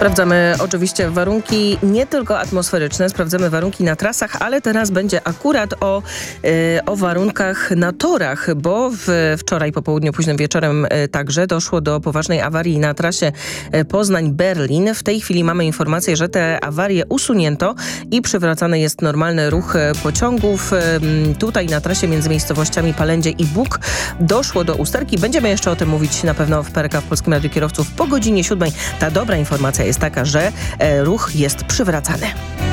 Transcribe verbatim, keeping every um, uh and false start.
Sprawdzamy oczywiście warunki nie tylko atmosferyczne, sprawdzamy warunki na trasach, ale teraz będzie akurat o, y, o warunkach na torach, bo w, wczoraj po południu, późnym wieczorem y, także doszło do poważnej awarii na trasie y, Poznań-Berlin. W tej chwili mamy informację, że te awarie usunięto i przywracany jest normalny ruch y, pociągów. Y, tutaj na trasie między miejscowościami Palędzie i Bóg doszło do usterki. Będziemy jeszcze o tym mówić na pewno w P R K w Polskim Radiu Kierowców po godzinie siódmej. Ta dobra informacja jest taka, że e, ruch jest przywracany.